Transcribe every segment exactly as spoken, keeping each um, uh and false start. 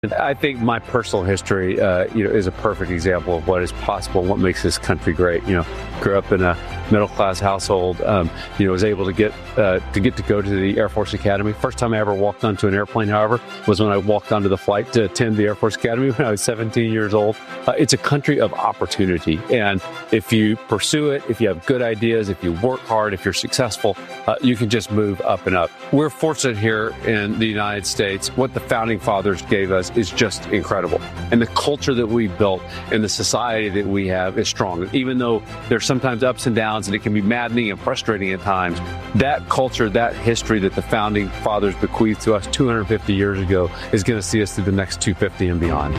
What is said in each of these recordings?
I think my personal history, uh, you know, is a perfect example of what is possible, what makes this country great. You know, grew up in a middle-class household. Um, you know, was able to get uh, to get to go to the Air Force Academy. First time I ever walked onto an airplane, however, was when I walked onto the flight to attend the Air Force Academy when I was seventeen years old. Uh, it's a country of opportunity, and if you pursue it, if you have good ideas, if you work hard, if you're successful, uh, you can just move up and up. We're fortunate here in the United States. What the founding fathers gave us is just incredible. And the culture that we built and the society that we have is strong. Even though there's sometimes ups and downs and it can be maddening and frustrating at times, that culture, that history that the founding fathers bequeathed to us two hundred fifty years ago is going to see us through the next two hundred fifty and beyond.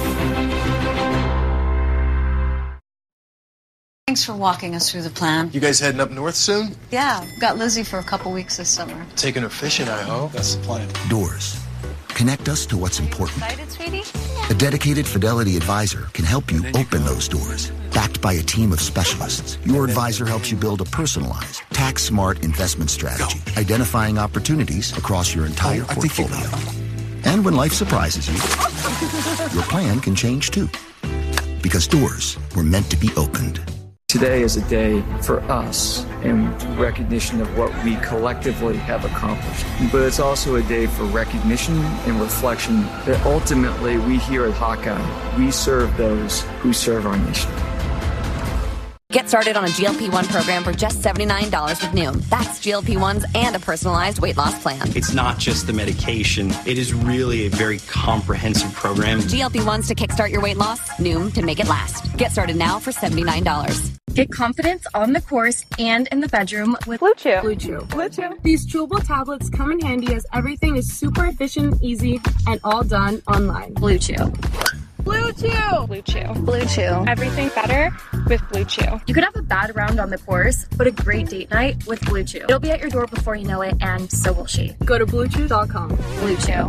Thanks for walking us through the plan. You guys heading up north soon? Yeah, got Lizzie for a couple weeks this summer. Taking her fishing, I hope. That's the plan. Doors. Connect us to what's important. Excited, sweetie? A dedicated Fidelity advisor can help you open those doors. Backed by a team of specialists, your advisor helps you build a personalized, tax-smart investment strategy, identifying opportunities across your entire oh, portfolio. And when life surprises you, your plan can change too. Because doors were meant to be opened. Today is a day for us in recognition of what we collectively have accomplished. But it's also a day for recognition and reflection that ultimately we here at Hawkeye, we serve those who serve our nation. Get started on a G L P one program for just seventy-nine dollars with Noom. That's G L P ones and a personalized weight loss plan. It's not just the medication. It is really a very comprehensive program. G L P ones to kickstart your weight loss, Noom to make it last. Get started now for seventy-nine dollars. Get confidence on the course and in the bedroom with Blue Chew. Blue Chew. Blue Chew. These chewable tablets come in handy as everything is super efficient, easy, and all done online. Blue Chew. Blue Chew. Blue Chew. Blue Chew. Everything better with Blue Chew. You could have a bad round on the course, but a great date night with Blue Chew. It'll be at your door before you know it, and so will she. Go to blue chew dot com. Blue Chew.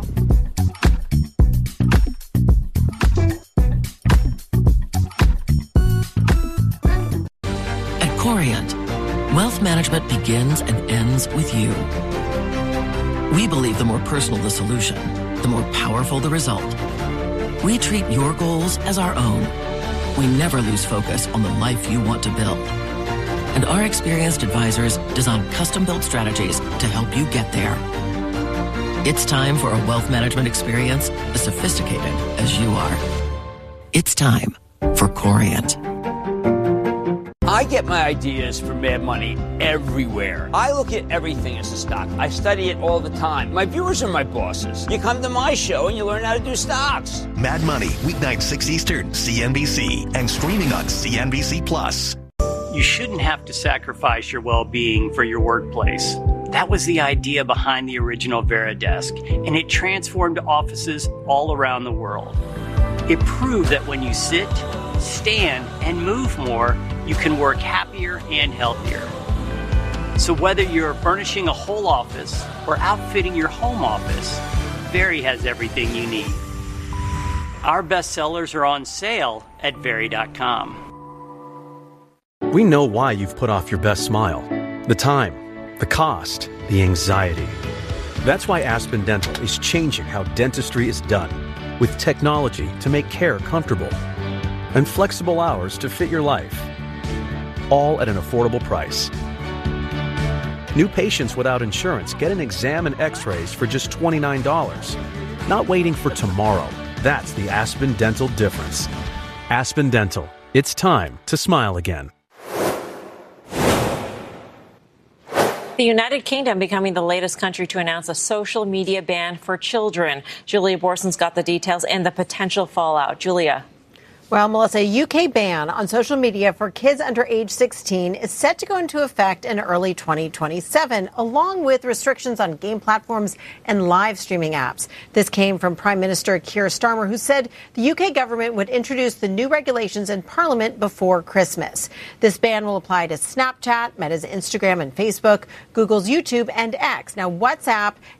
At Corient, wealth management begins and ends with you. We believe the more personal the solution, the more powerful the result. We treat your goals as our own. We never lose focus on the life you want to build. And our experienced advisors design custom-built strategies to help you get there. It's time for a wealth management experience as sophisticated as you are. It's time for Corient. I get my ideas from Mad Money everywhere. I look at everything as a stock. I study it all the time. My viewers are my bosses. You come to my show and you learn how to do stocks. Mad Money, weeknight six Eastern, C N B C, and streaming on C N B C Plus. You shouldn't have to sacrifice your well-being for your workplace. That was the idea behind the original Veridesk, and it transformed offices all around the world. It proved that when you sit, stand, and move more, you can work happier and healthier. So whether you're furnishing a whole office or outfitting your home office, Very has everything you need. Our bestsellers are on sale at Very dot com. We know why you've put off your best smile. The time, the cost, the anxiety. That's why Aspen Dental is changing how dentistry is done, with technology to make care comfortable and flexible hours to fit your life, all at an affordable price. New patients without insurance get an exam and x-rays for just twenty-nine dollars. Not waiting for tomorrow. That's the Aspen Dental difference. Aspen Dental. It's time to smile again. The United Kingdom becoming the latest country to announce a social media ban for children. Julia Borson's got the details and the potential fallout. Julia. Well, Melissa, a U K ban on social media for kids under age sixteen is set to go into effect in early twenty twenty-seven, along with restrictions on game platforms and live streaming apps. This came from Prime Minister Keir Starmer, who said the U K government would introduce the new regulations in Parliament before Christmas. This ban will apply to Snapchat, Meta's Instagram and Facebook, Google's YouTube, and X. Now, WhatsApp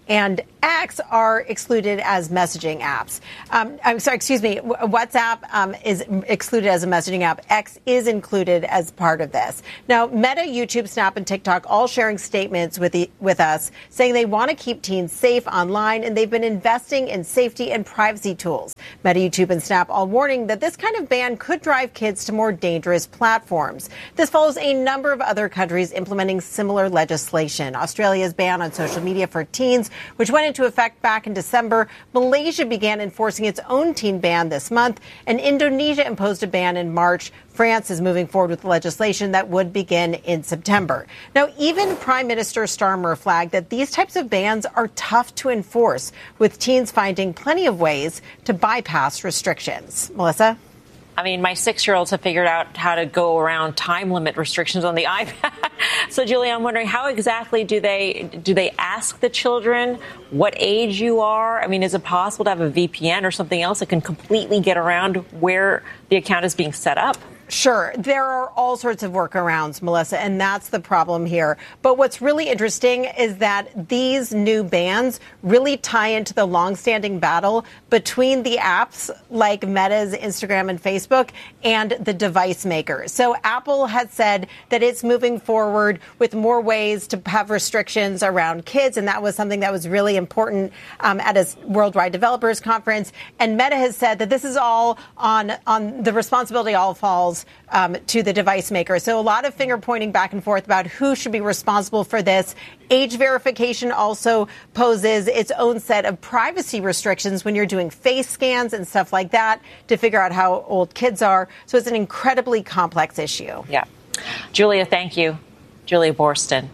and X are excluded as messaging apps. Um, I'm sorry, excuse me. WhatsApp um, is excluded as a messaging app. X is included as part of this. Now, Meta, YouTube, Snap, and TikTok all sharing statements with the, with us saying they want to keep teens safe online, and they've been investing in safety and privacy tools. Meta, YouTube, and Snap all warning that this kind of ban could drive kids to more dangerous platforms. This follows a number of other countries implementing similar legislation. Australia's ban on social media for teens, which went into effect back in December. Malaysia began enforcing its own teen ban this month, and Indonesia imposed a ban in March. France is moving forward with legislation that would begin in September. Now, even Prime Minister Starmer flagged that these types of bans are tough to enforce, with teens finding plenty of ways to bypass restrictions. Melissa? I mean, my six-year-olds have figured out how to go around time limit restrictions on the iPad. So, Julia, I'm wondering, how exactly do they do they ask the children what age you are? I mean, is it possible to have a V P N or something else that can completely get around where the account is being set up? Sure. There are all sorts of workarounds, Melissa, and that's the problem here. But what's really interesting is that these new bans really tie into the longstanding battle between the apps like Meta's Instagram and Facebook and the device makers. So Apple has said that it's moving forward with more ways to have restrictions around kids, and that was something that was really important um, at a Worldwide Developers Conference. And Meta has said that this is all on, on the responsibility all falls Um, to the device maker. So a lot of finger pointing back and forth about who should be responsible for this. Age verification also poses its own set of privacy restrictions when you're doing face scans and stuff like that to figure out how old kids are. So it's an incredibly complex issue. Yeah. Julia, thank you. Julia Boorstin.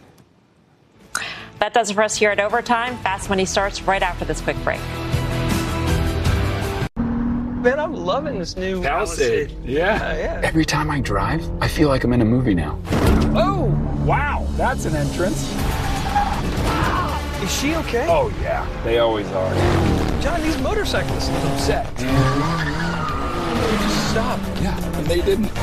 That does it for us here at Overtime. Fast Money starts right after this quick break. Man, I'm loving this new Palisade. Palisade. Yeah. Uh, yeah. Every time I drive, I feel like I'm in a movie now. Oh, Wow, that's an entrance. is she okay? Oh, yeah, they always are. John, these motorcyclists look upset. Just stop. Yeah, and they didn't.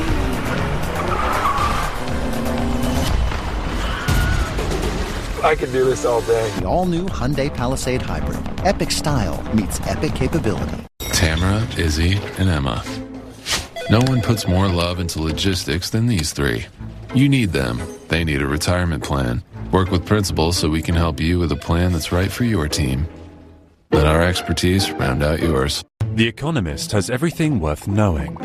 I could do this all day. The all-new Hyundai Palisade Hybrid. Epic style meets epic capability. Tamara, Izzy, and Emma. No one puts more love into logistics than these three. You need them. They need a retirement plan. Work with Principal so we can help you with a plan that's right for your team. Let our expertise round out yours. The Economist has everything worth knowing.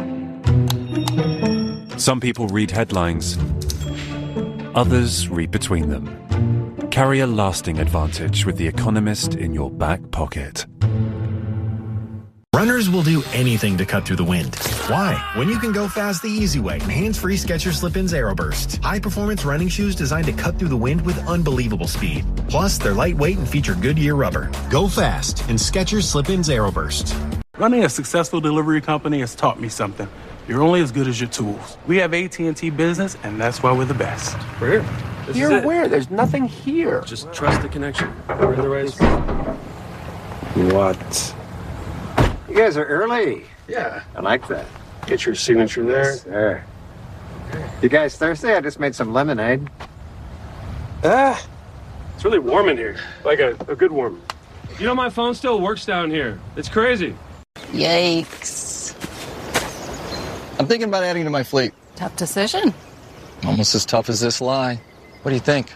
Some people read headlines. Others read between them. Carry a lasting advantage with The Economist in your back pocket. Runners will do anything to cut through the wind. Why? When you can go fast the easy way. Hands-free Skechers Slip-ins Aeroburst. High-performance running shoes designed to cut through the wind with unbelievable speed. Plus, they're lightweight and feature Goodyear rubber. Go fast in Skechers Slip-ins Aeroburst. Running a successful delivery company has taught me something. You're only as good as your tools. We have A T and T Business, and that's why we're the best. We're here. This You're where? There's nothing here. Just trust the connection. We're in the right spot. What? You guys are early. Yeah. I like that. Get your signature there. There. You guys thirsty? I just made some lemonade. Ah, it's really warm in here. Like a, a good warm. You know, my phone still works down here. It's crazy. Yikes. I'm thinking about adding to my fleet. Tough decision. Almost as tough as this lie. What do you think?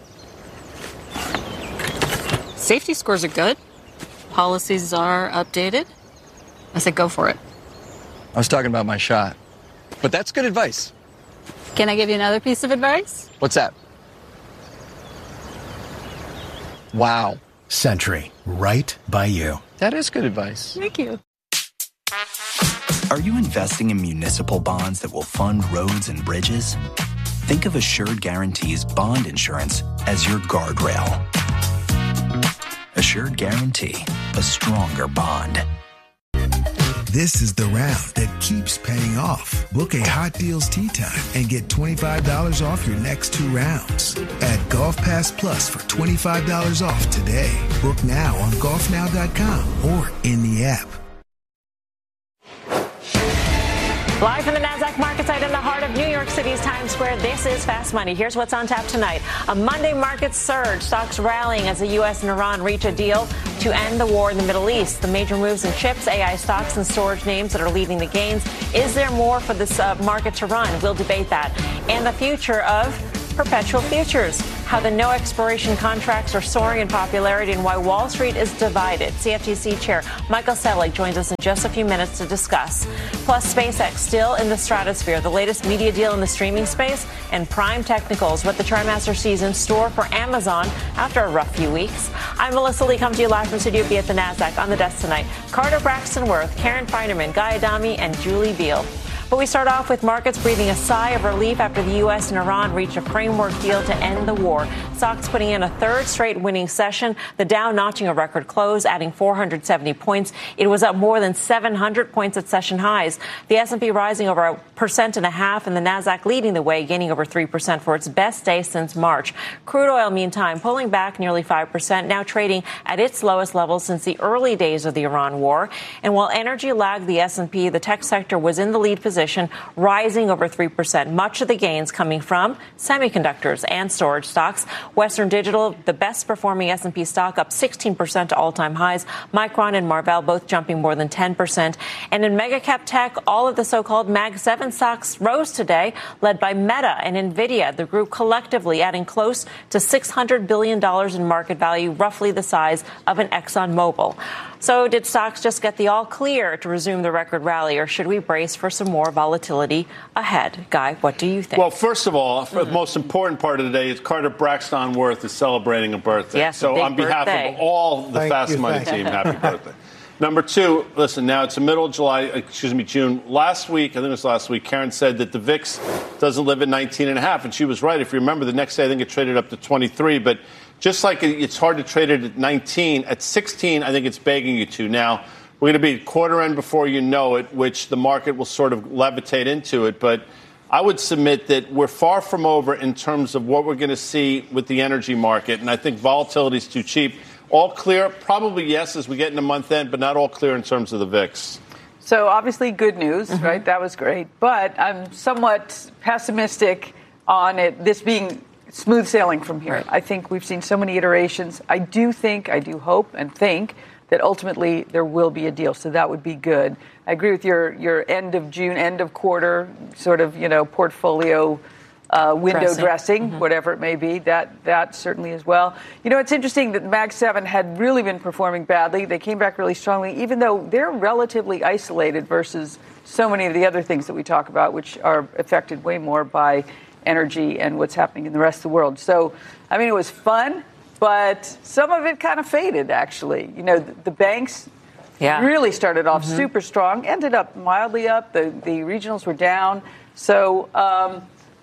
Safety scores are good. Policies are updated. I said go for it. I was talking about my shot. But that's good advice. Can I give you another piece of advice? What's that? Wow. Century, right by you. That is good advice. Thank you. Are you investing in municipal bonds that will fund roads and bridges? Think of Assured Guaranty's bond insurance as your guardrail. Assured Guaranty, a stronger bond. This is the round that keeps paying off. Book a Hot Deals Tee Time and get twenty-five dollars off your next two rounds. Add Golf Pass Plus for twenty-five dollars off today. Book now on golf now dot com or in the app. Live from the NASDAQ market site in the heart of New York City's Times Square, this is Fast Money. Here's what's on tap tonight. A Monday market surge, stocks rallying as the U S and Iran reach a deal to end the war in the Middle East. The major moves in chips, A I stocks, and storage names that are leading the gains. Is there more for this uh, market to run? We'll debate that. And the future of perpetual futures, how the no expiration contracts are soaring in popularity and why Wall Street is divided. C F T C Chair Michael Selig joins us in just a few minutes to discuss. Plus, SpaceX still in the stratosphere, the latest media deal in the streaming space, and Prime Technicals, what the Trimaster sees in store for Amazon after a rough few weeks. I'm Melissa Lee, coming to you live from Studio B at the NASDAQ. On the desk tonight, Carter Braxton Worth, Karen Feinerman, Guy Adami, and Julie Beal. But we start off with markets breathing a sigh of relief after the U S and Iran reached a framework deal to end the war. Stocks putting in a third straight winning session. The Dow notching a record close, adding four hundred seventy points. It was up more than seven hundred points at session highs. The S and P rising over a percent and a half, and the NASDAQ leading the way, gaining over three percent for its best day since March. Crude oil, meantime, pulling back nearly five percent, now trading at its lowest level since the early days of the Iran war. And while energy lagged the S and P, the tech sector was in the lead position, rising over three percent. Much of the gains coming from semiconductors and storage stocks. Western Digital, the best performing S and P stock, up sixteen percent to all-time highs. Micron and Marvell both jumping more than ten percent. And in mega cap tech, all of the so-called Mag seven stocks rose today, led by Meta and Nvidia, the group collectively adding close to six hundred billion dollars in market value, roughly the size of an ExxonMobil. So did stocks just get the all clear to resume the record rally, or should we brace for some more volatility ahead? Guy, what do you think? Well, first of all, mm-hmm. the most important part of the day is Carter Braxton Worth is celebrating a birthday. Yes, so a big on behalf birthday. of all the Thank Fast you, Money thank team, happy birthday. Number two, listen, now it's the middle of July, excuse me, June. Last week, I think it was last week, Karen said that the V I X doesn't live at nineteen and a half, and she was right. If you remember, the next day I think it traded up to twenty-three, but just like it's hard to trade it at nineteen, at sixteen, I think it's begging you to. Now, we're going to be at quarter end before you know it, which the market will sort of levitate into it. But I would submit that we're far from over in terms of what we're going to see with the energy market. And I think volatility is too cheap. All clear? Probably yes, as we get into month end, but not all clear in terms of the V I X. So obviously good news, mm-hmm. right? That was great. But I'm somewhat pessimistic on it, this being smooth sailing from here. Right. I think we've seen so many iterations. I do think, I do hope and think that ultimately there will be a deal. So that would be good. I agree with your, your end of June, end of quarter sort of, you know, portfolio uh, window dressing, dressing mm-hmm. whatever it may be. That that certainly as well. You know, it's interesting that Mag seven had really been performing badly. They came back really strongly, even though they're relatively isolated versus so many of the other things that we talk about, which are affected way more by energy and what's happening in the rest of the world. So, I mean, it was fun, but some of it kind of faded, actually. You know, the, the banks yeah. really started off mm-hmm. super strong, ended up mildly up. The, the regionals were down. So, um,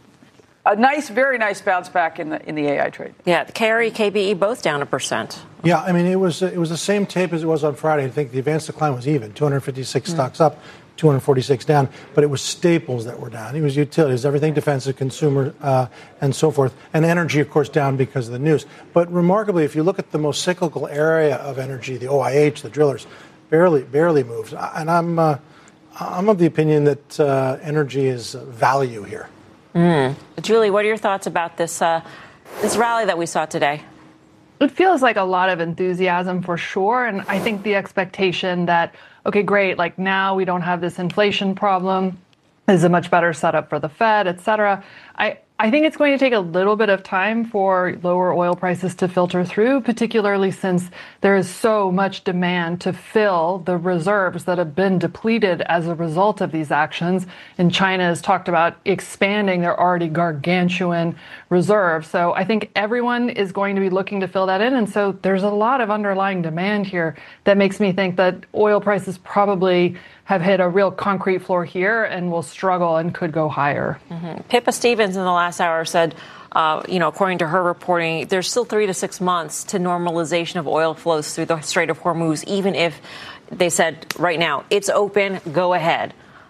a nice, very nice bounce back in the in the A I trade. Yeah, Carry, K B E, both down a percent. Yeah, I mean, it was it was the same tape as it was on Friday. I think the advanced decline was even, two hundred fifty-six mm. stocks up, two hundred forty-six down, but it was staples that were down. It was utilities, everything defensive, consumer, uh, and so forth. And energy, of course, down because of the news. But remarkably, if you look at the most cyclical area of energy, the O I H, the drillers, barely barely moves. And I'm uh, I'm of the opinion that uh, energy is value here. Mm. Julie, what are your thoughts about this uh, this rally that we saw today? It feels like a lot of enthusiasm for sure. And I think the expectation that, okay, great, like now we don't have this inflation problem, is a much better setup for the Fed, et cetera. I, I think it's going to take a little bit of time for lower oil prices to filter through, particularly since there is so much demand to fill the reserves that have been depleted as a result of these actions. And China has talked about expanding their already gargantuan reserves. So I think everyone is going to be looking to fill that in. And so there's a lot of underlying demand here that makes me think that oil prices probably have hit a real concrete floor here and will struggle and could go higher. Mm-hmm. Pippa Stevens in the last hour said, uh, you know, according to her reporting, there's still three to six months to normalization of oil flows through the Strait of Hormuz, even if they said right now it's open, go ahead.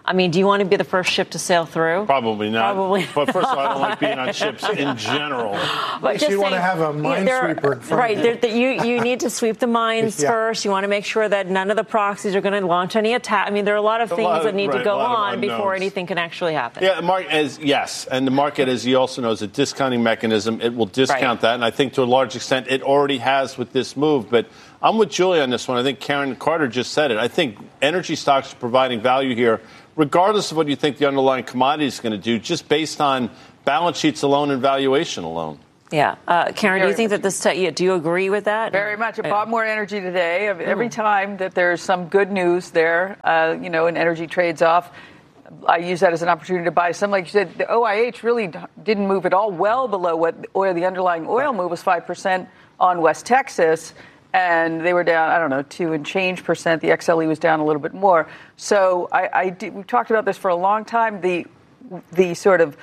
I mean, do you want to be the first ship to sail through? Probably not. Probably But first of all, I don't like being on ships in general. But just you want to saying, have a minesweeper in front right, of you. there- there- you. You need to sweep the mines Yeah. first. You want to make sure that none of the proxies are going to launch any attack. I mean, there are a lot of A things lot of- that need right, to go a lot of on before unknowns. anything can actually happen. Yeah, the market as yes, and the market, as you also know, is a discounting mechanism. It will discount Right. that, and I think to a large extent it already has with this move. But I'm with Julie on this one. I think Karen Carter just said it. I think energy stocks are providing value here, regardless of what you think the underlying commodity is going to do, just based on balance sheets alone and valuation alone. Yeah, uh, Karen, do you think that this? Te- yeah, do you agree with that? Very much. I Yeah. bought more energy today. Every Mm. time that there's some good news there, uh, you know, and energy trades off, I use that as an opportunity to buy some. Like you said, the O I H really d- didn't move at all, well below what oil. The underlying oil move was five percent on West Texas, and they were down, I don't know, two and change percent. The X L E was down a little bit more. So I, I did, we've talked about this for a long time. The the sort of,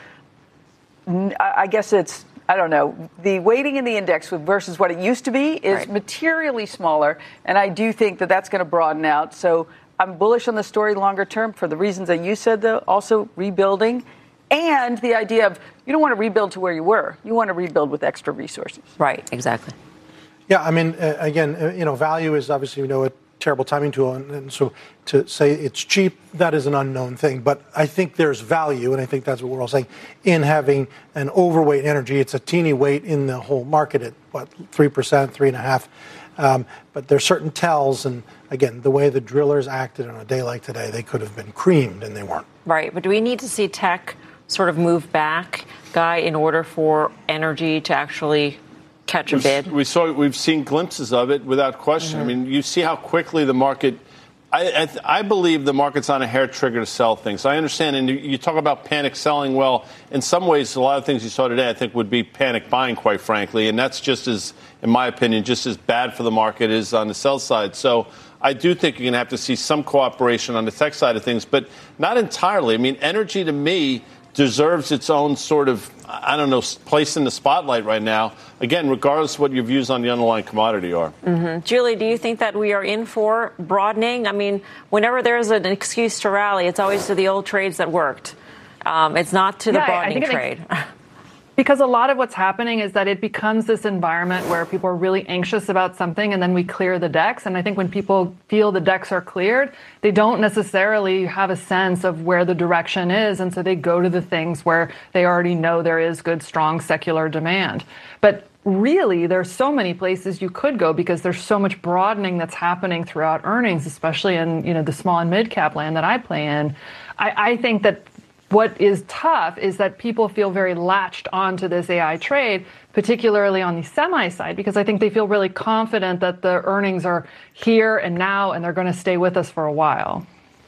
I guess it's, I don't know, the weighting in the index versus what it used to be is Right. materially smaller, and I do think that that's going to broaden out. So I'm bullish on the story longer term for the reasons that you said, though, also rebuilding, and the idea of you don't want to rebuild to where you were. You want to rebuild with extra resources. Right, exactly. Yeah, I mean, uh, again, uh, you know, value is obviously, you know, a terrible timing tool, and, and so to say it's cheap, that is an unknown thing. But I think there's value, and I think that's what we're all saying, in having an overweight energy. It's a teeny weight in the whole market at, what, three percent, three point five percent. Um, but there's certain tells, and again, the way the drillers acted on a day like today, they could have been creamed, and they weren't. Right, but do we need to see tech sort of move back, Guy, in order for energy to actually catch a bid? We saw, we've seen glimpses of it without question. Mm-hmm. I mean, you see how quickly the market. I, I, I believe the market's on a hair trigger to sell things. I understand, and you, you talk about panic selling. Well, in some ways, a lot of things you saw today, I think, would be panic buying, quite frankly, and that's just as, in my opinion, just as bad for the market as on the sell side. So I do think you're going to have to see some cooperation on the tech side of things, but not entirely. I mean, energy to me deserves its own sort of, I don't know, place in the spotlight right now. Again, regardless of what your views on the underlying commodity are. Mm-hmm. Julie, do you think that we are in for broadening? I mean, whenever there's an excuse to rally, it's always to the old trades that worked. Um, it's not to the Yeah, I broadening think it trade. makes- Because a lot of what's happening is that it becomes this environment where people are really anxious about something, and then we clear the decks. And I think when people feel the decks are cleared, they don't necessarily have a sense of where the direction is. And so they go to the things where they already know there is good, strong secular demand. But really, there's so many places you could go because there's so much broadening that's happening throughout earnings, especially in, you know, the small and mid cap land that I play in. I, I think that what is tough is that people feel very latched onto this A I trade, particularly on the semi side, because I think they feel really confident that the earnings are here and now, and they're going to stay with us for a while.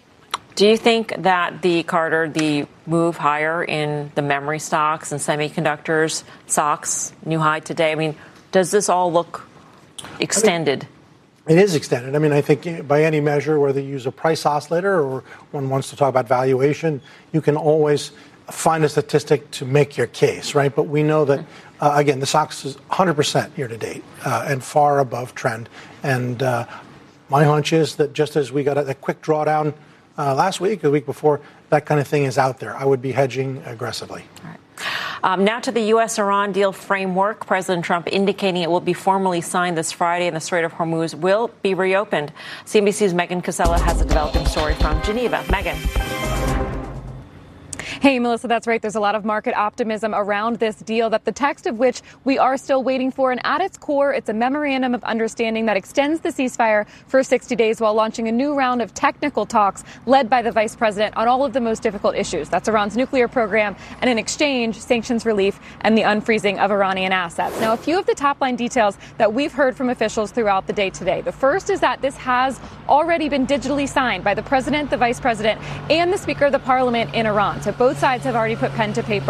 Do you think that the, Carter, the move higher in the memory stocks and semiconductors stocks, new high today, I mean, does this all look extended? It is extended. I mean, I think by any measure, whether you use a price oscillator or one wants to talk about valuation, you can always find a statistic to make your case, right? But we know that, uh, again, the S O X is one hundred percent year to date uh, and far above trend. And uh, my hunch is that just as we got a, a quick drawdown uh, last week, or the week before, that kind of thing is out there. I would be hedging aggressively. All right. Um, now to the U S Iran deal framework. President Trump indicating it will be formally signed this Friday and the Strait of Hormuz will be reopened. C N B C's Megan Casella has a developing story from Geneva. Megan. Hey, Melissa, that's right. There's a lot of market optimism around this deal, that the text of which we are still waiting for. And at its core, it's a memorandum of understanding that extends the ceasefire for sixty days while launching a new round of technical talks led by the vice president on all of the most difficult issues. That's Iran's nuclear program and, in exchange, sanctions relief and the unfreezing of Iranian assets. Now, a few of the top line details that we've heard from officials throughout the day today. The first is that this has already been digitally signed by the president, the vice president, and the speaker of the parliament in Iran. So both sides have already put pen to paper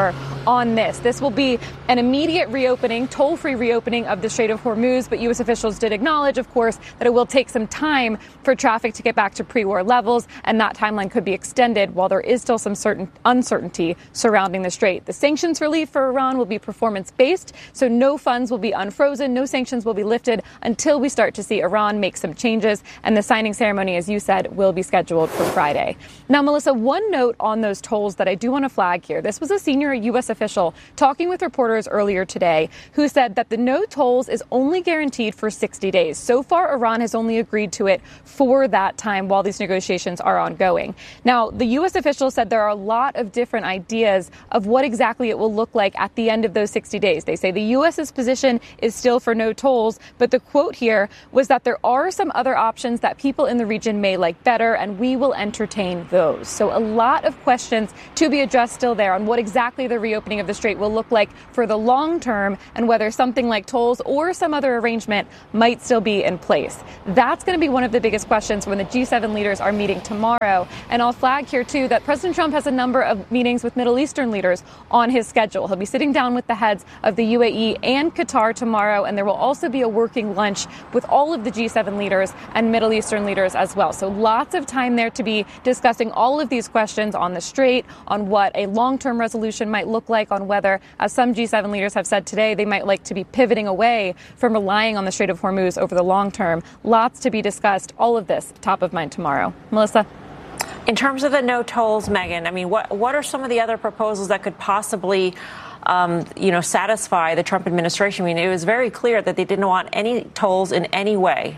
on this. This will be an immediate reopening, toll-free reopening of the Strait of Hormuz, but U S officials did acknowledge, of course, that it will take some time for traffic to get back to pre-war levels, and that timeline could be extended while there is still some certain uncertainty surrounding the strait. The sanctions relief for Iran will be performance-based, so no funds will be unfrozen, no sanctions will be lifted until we start to see Iran make some changes, and the signing ceremony, as you said, will be scheduled for Friday. Now, Melissa, one note on those tolls that I do want to flag here. This was a senior U S official talking with reporters earlier today who said that the no tolls is only guaranteed for sixty days. So far, Iran has only agreed to it for that time while these negotiations are ongoing. Now, the U S official said there are a lot of different ideas of what exactly it will look like at the end of those sixty days. They say the U S's position is still for no tolls, but the quote here was that there are some other options that people in the region may like better, and we will entertain those. So a lot of questions to be addressed still there on what exactly the reopening of the strait will look like for the long term and whether something like tolls or some other arrangement might still be in place. That's going to be one of the biggest questions when the G seven leaders are meeting tomorrow. And I'll flag here, too, that President Trump has a number of meetings with Middle Eastern leaders on his schedule. He'll be sitting down with the heads of the U A E and Qatar tomorrow, and there will also be a working lunch with all of the G seven leaders and Middle Eastern leaders as well. So lots of time there to be discussing all of these questions on the strait, on what a long-term resolution might look like, on whether, as some G seven leaders have said today, they might like to be pivoting away from relying on the Strait of Hormuz over the long term. Lots to be discussed. All of this top of mind tomorrow. Melissa? In terms of the no tolls, Megan, I mean, what what are some of the other proposals that could possibly Um, you know, satisfy the Trump administration? I mean, it was very clear that they didn't want any tolls in any way.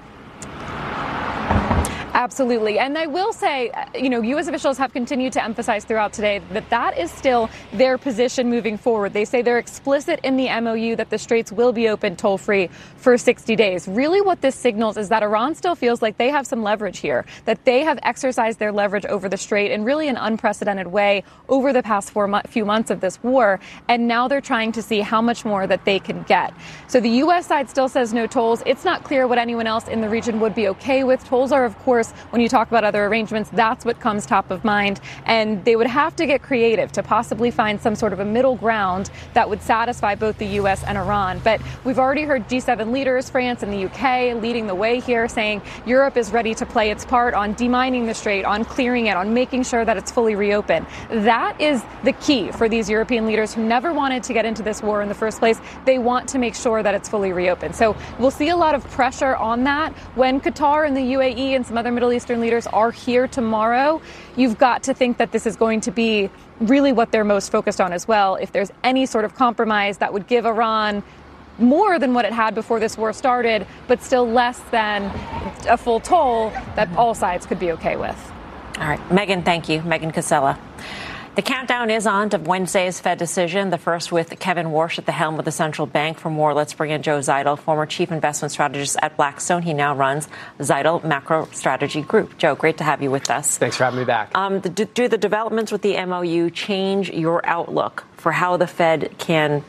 Absolutely. And I will say, you know, U S officials have continued to emphasize throughout today that that is still their position moving forward. They say they're explicit in the M O U that the straits will be open toll-free for sixty days. Really what this signals is that Iran still feels like they have some leverage here, that they have exercised their leverage over the strait in really an unprecedented way over the past four mo- few months of this war. And now they're trying to see how much more that they can get. So the U S side still says no tolls. It's not clear what anyone else in the region would be okay with. Tolls are, of course, when you talk about other arrangements, that's what comes top of mind. And they would have to get creative to possibly find some sort of a middle ground that would satisfy both the U S and Iran. But we've already heard G seven leaders, France and the U K, leading the way here, saying Europe is ready to play its part on demining the strait, on clearing it, on making sure that it's fully reopened. That is the key for these European leaders who never wanted to get into this war in the first place. They want to make sure that it's fully reopened. So we'll see a lot of pressure on that. When Qatar and the U A E and some other Middle Eastern leaders are here tomorrow, you've got to think that this is going to be really what they're most focused on as well. If there's any sort of compromise that would give Iran more than what it had before this war started, but still less than a full toll that all sides could be okay with. All right. Megan, thank you. Megan Casella. The countdown is on to Wednesday's Fed decision, the first with Kevin Warsh at the helm of the central bank. For more, let's bring in Joe Zeidel, former chief investment strategist at Blackstone. He now runs Zeidel Macro Strategy Group. Joe, great to have you with us. Thanks for having me back. Um, do, do the developments with the M O U change your outlook for how the Fed can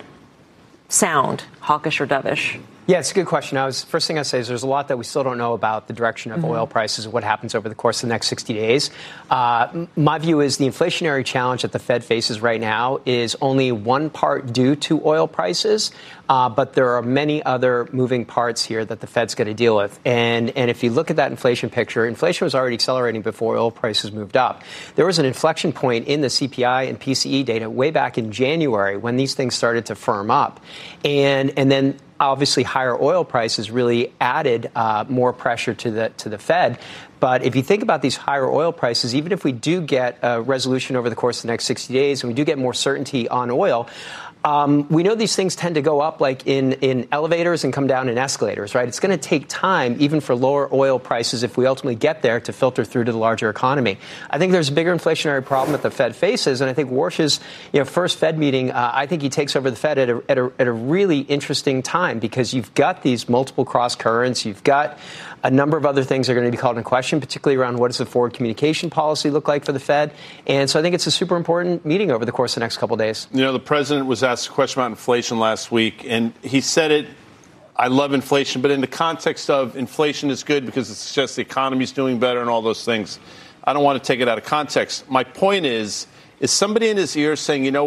sound hawkish or dovish? Yeah, it's a good question. I was first thing I say is there's a lot that we still don't know about the direction of mm-hmm. oil prices and what happens over the course of the next sixty days. Uh, my view is the inflationary challenge that the Fed faces right now is only one part due to oil prices, uh, but there are many other moving parts here that the Fed's got to deal with. And and if you look at that inflation picture, inflation was already accelerating before oil prices moved up. There was an inflection point in the C P I and P C E data way back in January when these things started to firm up, and and then. Obviously, higher oil prices really added uh, more pressure to the to the Fed. But if you think about these higher oil prices, even if we do get a resolution over the course of the next sixty days and we do get more certainty on oil, Um, we know these things tend to go up like in, in elevators and come down in escalators, right? It's going to take time, even for lower oil prices, if we ultimately get there, to filter through to the larger economy. I think there's a bigger inflationary problem that the Fed faces, and I think Warsh's you know, first Fed meeting, uh, I think he takes over the Fed at a, at, a, at a really interesting time because you've got these multiple cross currents. You've got a number of other things that are going to be called in question, particularly around what does the forward communication policy look like for the Fed. And so I think it's a super important meeting over the course of the next couple of days. You know, the president was asked a question about inflation last week, and he said it, I love inflation, but in the context of inflation is good because it suggests the economy's doing better and all those things. I don't want to take it out of context. My point is, is somebody in his ear saying, you know what,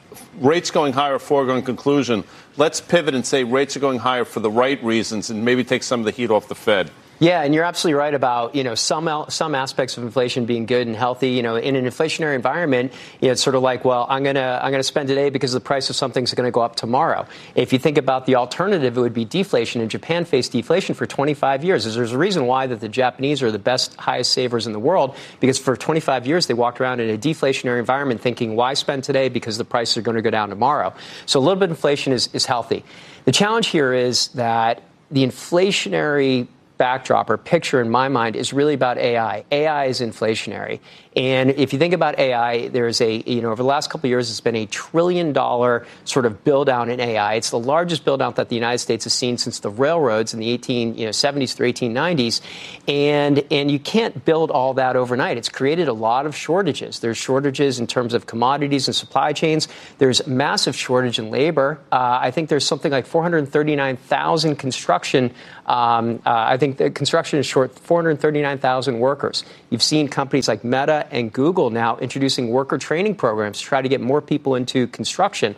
rates going higher, a foregone conclusion. Let's pivot and say rates are going higher for the right reasons and maybe take some of the heat off the Fed. Yeah, and you're absolutely right about, you know, some some aspects of inflation being good and healthy. You know, in an inflationary environment, you know, it's sort of like, well, I'm going to I'm going to spend today because the price of something's going to go up tomorrow. If you think about the alternative, it would be deflation. And Japan faced deflation for twenty-five years. There's a reason why that the Japanese are the best, highest savers in the world, because for twenty-five years they walked around in a deflationary environment thinking, why spend today because the prices are going to go down tomorrow. So a little bit of inflation is, is healthy. The challenge here is that the inflationary backdrop or picture in my mind is really about A I. A I is inflationary. And if you think about A I, there's a, you know, over the last couple of years, it's been a trillion dollar sort of build out in A I. It's the largest build out that the United States has seen since the railroads in the eighteen seventies through eighteen nineties. And, and you can't build all that overnight. It's created a lot of shortages. There's shortages in terms of commodities and supply chains. There's massive shortage in labor. Uh, I think there's something like four hundred thirty-nine thousand construction. Um, uh, I think the construction is short four hundred thirty-nine thousand workers. You've seen companies like Meta and Google now introducing worker training programs to try to get more people into construction.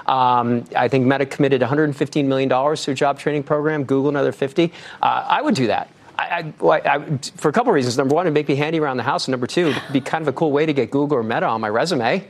Um, I think Meta committed one hundred fifteen million dollars to a job training program, Google another fifty. Uh, I would do that. I, I, I, for a couple of reasons. Number one, it'd make me handy around the house. And number two, it'd be kind of a cool way to get Google or Meta on my resume.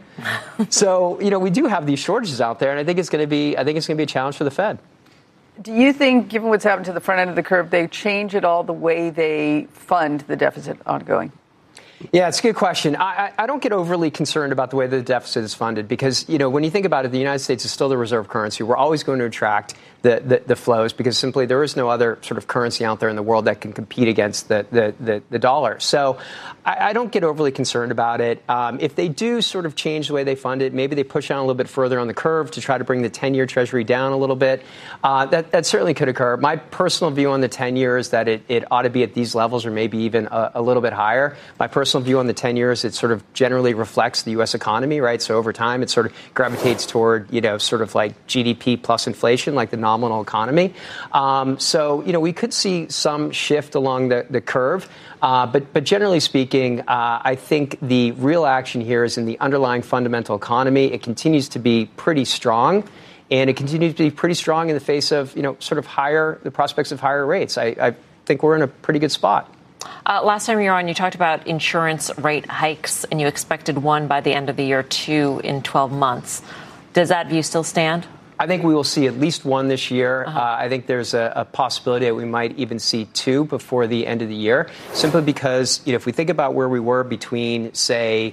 So, you know, we do have these shortages out there, and I think it's going to be, I think it's going to be a challenge for the Fed. Do you think, given what's happened to the front end of the curve, they change at all the way they fund the deficit ongoing? Yeah, it's a good question. I, I don't get overly concerned about the way the deficit is funded because, you know, when you think about it, the United States is still the reserve currency. We're always going to attract the, the, the flows because simply there is no other sort of currency out there in the world that can compete against the, the, the, the dollar. So I, I don't get overly concerned about it. Um, if they do sort of change the way they fund it, maybe they push on a little bit further on the curve to try to bring the ten-year Treasury down a little bit. Uh, that, that certainly could occur. My personal view on the ten-year is that it, it ought to be at these levels or maybe even a, a little bit higher. My personal view on the ten years, it sort of generally reflects the U S economy, right? So over time, it sort of gravitates toward, you know, sort of like G D P plus inflation, like the nominal economy. Um, so, you know, we could see some shift along the, the curve. Uh, but, but generally speaking, uh, I think the real action here is in the underlying fundamental economy. It continues to be pretty strong. And it continues to be pretty strong in the face of, you know, sort of higher, the prospects of higher rates. I, I think we're in a pretty good spot. Uh, last time you were on, you talked about insurance rate hikes, and you expected one by the end of the year, two in twelve months. Does that view still stand? I think we will see at least one this year. Uh-huh. Uh, I think there's a, a possibility that we might even see two before the end of the year, simply because, you know, if we think about where we were between, say,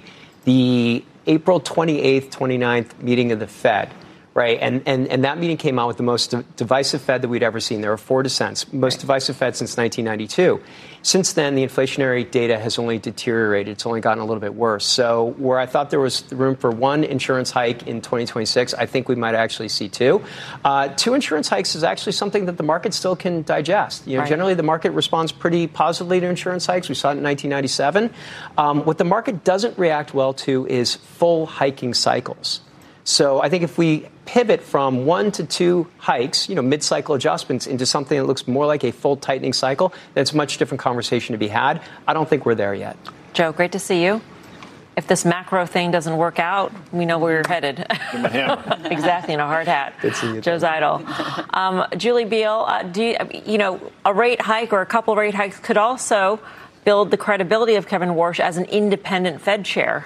the April twenty-eighth, twenty-ninth meeting of the Fed, right? And, and and that meeting came out with the most de- divisive Fed that we'd ever seen. There were four dissents, most right. divisive Fed since nineteen ninety-two. Since then, the inflationary data has only deteriorated. It's only gotten a little bit worse. So where I thought there was room for one insurance hike in twenty twenty-six, I think we might actually see two. Uh, two insurance hikes is actually something that the market still can digest. You know, right. Generally, the market responds pretty positively to insurance hikes. We saw it in nineteen ninety-seven. Um, what the market doesn't react well to is full hiking cycles. So I think if we pivot from one to two hikes, you know, mid-cycle adjustments into something that looks more like a full tightening cycle, that's a much different conversation to be had. I don't think we're there yet. Joe, great to see you. If this macro thing doesn't work out, we know where you're headed. Exactly, in a hard hat. Good seeing you. Joe Zeidel. Um, Julie Biel, uh, do you, you know, a rate hike or a couple rate hikes could also build the credibility of Kevin Warsh as an independent Fed chair.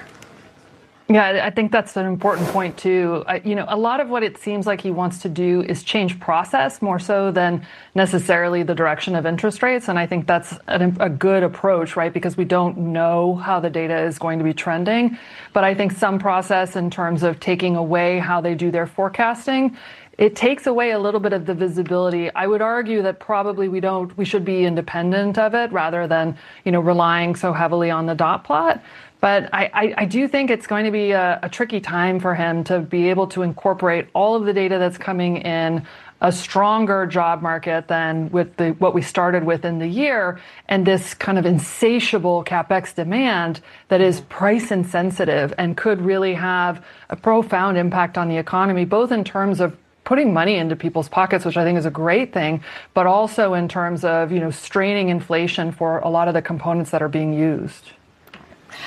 Yeah, I think that's an important point, too. I, you know, a lot of what it seems like he wants to do is change process more so than necessarily the direction of interest rates. And I think that's a, a good approach, right, because we don't know how the data is going to be trending. But I think some process in terms of taking away how they do their forecasting, it takes away a little bit of the visibility. I would argue that probably we don't, we should be independent of it rather than, you know, relying so heavily on the dot plot. But I, I, I do think it's going to be a, a tricky time for him to be able to incorporate all of the data that's coming in, a stronger job market than with the, what we started with in the year, and this kind of insatiable capex demand that is price insensitive and could really have a profound impact on the economy, both in terms of putting money into people's pockets, which I think is a great thing, but also in terms of, you know, straining inflation for a lot of the components that are being used.